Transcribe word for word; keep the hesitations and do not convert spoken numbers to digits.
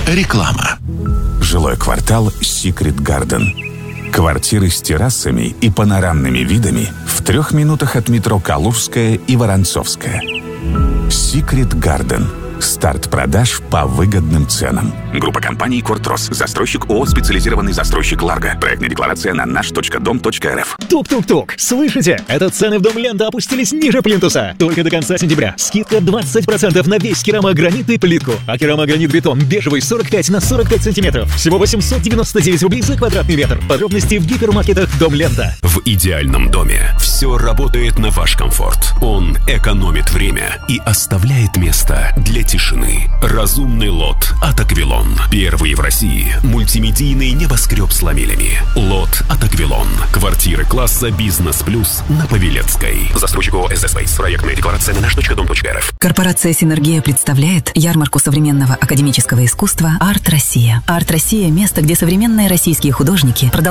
Реклама. Жилой квартал Secret Garden. Квартиры с террасами и панорамными видами в трех минутах от метро Калужская и Воронцовская. Secret Garden. Старт продаж по выгодным ценам. Группа компаний «Кортрос». Застройщик ООО «Специализированный застройщик Ларго». Проектная декларация на наш точка дом точка эр эф. Тук-тук-тук. Слышите? Это цены в Дом Лента опустились ниже плинтуса. Только до конца сентября. Скидка двадцать процентов на весь керамогранит и плитку. А керамогранит-бетон бежевый сорок пять на сорок пять сантиметров. Всего восемьсот девяносто девять рублей за квадратный метр. Подробности в гипермаркетах Дом Лента. В идеальном доме все работает на ваш комфорт. Он экономит время и оставляет место для тишины. Разумный лот от Аквилон. Первый в России мультимедийный небоскреб с ламелями. Лот от Аквилон. Квартиры класса «Бизнес Плюс» на Павелецкой. Застройщик ООО «эс дэ Space». Проектная декларация на наш точка дом точка эр эф. Корпорация «Синергия» представляет ярмарку современного академического искусства «Арт Россия». «Арт Россия» — место, где современные российские художники продолжают